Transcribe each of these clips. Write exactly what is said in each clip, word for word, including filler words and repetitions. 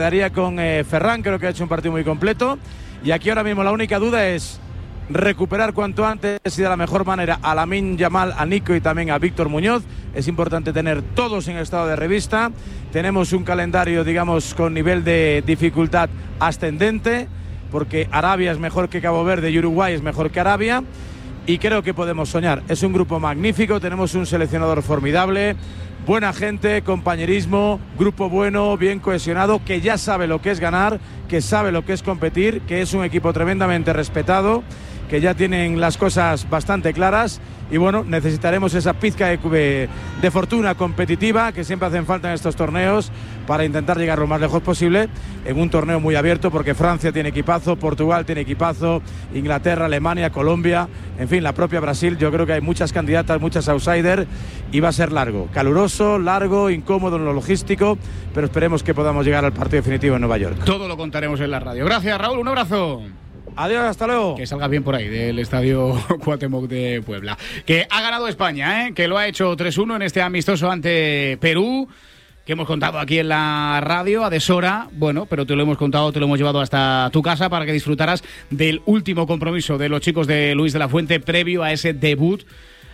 quedaría con eh, Ferran, creo que ha hecho un partido muy completo. Y aquí ahora mismo la única duda es recuperar cuanto antes y de la mejor manera a Lamine Yamal, a Nico y también a Víctor Muñoz. Es importante tener todos en estado de revista. Tenemos un calendario, digamos, con nivel de dificultad ascendente, porque Arabia es mejor que Cabo Verde y Uruguay es mejor que Arabia. Y creo que podemos soñar. Es un grupo magnífico, tenemos un seleccionador formidable, buena gente, compañerismo, grupo bueno, bien cohesionado, que ya sabe lo que es ganar, que sabe lo que es competir, que es un equipo tremendamente respetado, que ya tienen las cosas bastante claras. Y bueno, necesitaremos esa pizca de, de fortuna competitiva que siempre hacen falta en estos torneos para intentar llegar lo más lejos posible en un torneo muy abierto, porque Francia tiene equipazo, Portugal tiene equipazo, Inglaterra, Alemania, Colombia, en fin, la propia Brasil. Yo creo que hay muchas candidatas, muchas outsiders y va a ser largo, caluroso, largo, incómodo en lo logístico, pero esperemos que podamos llegar al partido definitivo en Nueva York. Todo lo contaremos en la radio. Gracias, Raúl, un abrazo. Adiós, hasta luego. Que salgas bien por ahí del estadio Cuauhtémoc de Puebla. Que ha ganado España, ¿eh? Que lo ha hecho tres uno en este amistoso ante Perú, que hemos contado aquí en la radio a deshora. Bueno, pero te lo hemos contado, te lo hemos llevado hasta tu casa para que disfrutaras del último compromiso de los chicos de Luis de la Fuente previo a ese debut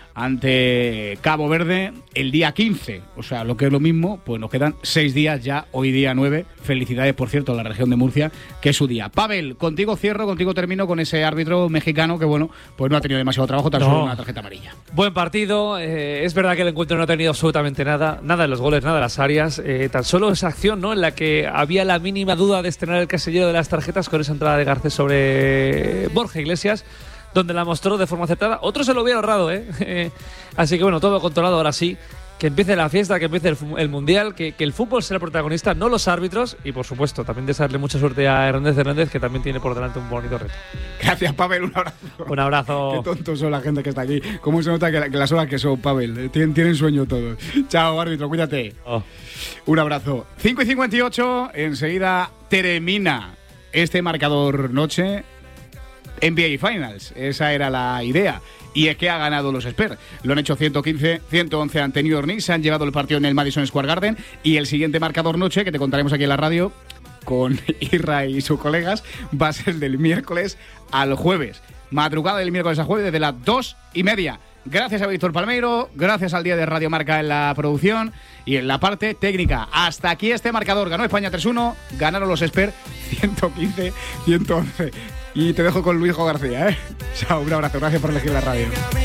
ante Cabo Verde el día quince, o sea, lo que es lo mismo, pues nos quedan seis días ya, hoy día nueve. Felicidades, por cierto, a la región de Murcia, que es su día. Pavel, contigo cierro, contigo termino con ese árbitro mexicano que, bueno, pues no ha tenido demasiado trabajo, tan no. solo una tarjeta amarilla. Buen partido, eh, es verdad que el encuentro no ha tenido absolutamente nada, nada de los goles, nada de las áreas, eh, tan solo esa acción, ¿no?, en la que había la mínima duda de estrenar el casillero de las tarjetas con esa entrada de Garcés sobre Borja Iglesias, donde la mostró de forma acertada. Otro se lo hubiera ahorrado, ¿eh? Así que bueno, todo controlado ahora sí. Que empiece la fiesta, que empiece el, el Mundial, que, que el fútbol sea el protagonista, no los árbitros. Y por supuesto, también desearle mucha suerte a Hernández Hernández, que también tiene por delante un bonito reto. Gracias, Pavel, un abrazo. Un abrazo. Qué tontos son la gente que está aquí. Cómo se nota que, la, que las horas que son, Pavel. Tienen, tienen sueño todos. Chao, árbitro, cuídate. Oh. Un abrazo. cinco y cincuenta y ocho, enseguida termina este marcador noche. N B A Finals, esa era la idea. Y es que ha ganado los Spurs. Lo han hecho ciento quince a ciento once ante New York Knicks. Se han llevado el partido en el Madison Square Garden. Y el siguiente marcador noche, que te contaremos aquí en la radio con Irra y sus colegas, va a ser del miércoles al jueves. Madrugada del miércoles al jueves desde las dos y media. Gracias a Víctor Palmeiro, gracias al día de Radio Marca en la producción y en la parte técnica. Hasta aquí este marcador. Ganó España tres uno, ganaron los Spurs ciento quince a ciento once. Y te dejo con Luisjo García, ¿eh? Chao, un abrazo, gracias por elegir la radio.